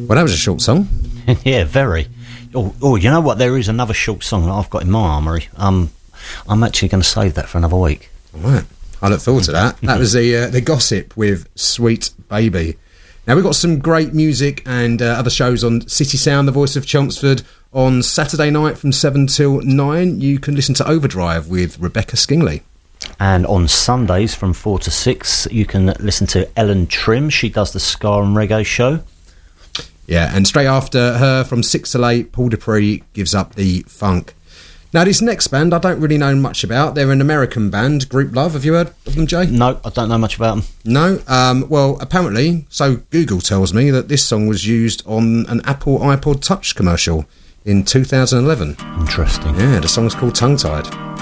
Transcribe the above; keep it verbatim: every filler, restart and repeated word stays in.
Well, that was a short song. Yeah, very. Oh, oh, you know what? There is another short song that I've got in my armoury. Um, I'm actually going to save that for another week. All right. I look forward to that. That was the uh, the Gossip with Sweet Baby. Now, we've got some great music and uh, other shows on City Sound, the voice of Chelmsford, on Saturday night from seven till nine. You can listen to Overdrive with Rebecca Skingley. And on Sundays from four to six, you can listen to Ellen Trim. She does the Ska and Reggae show. Yeah, and straight after her from six till eight, Paul Dupree gives up the funk. Now, this next band I don't really know much about. They're an American band, Group Love. Have you heard of them, Jay? No, I don't know much about them. No? Um, well, apparently, so Google tells me that this song was used on an Apple iPod Touch commercial in two thousand eleven. Interesting. Yeah, the song's called Tongue Tied.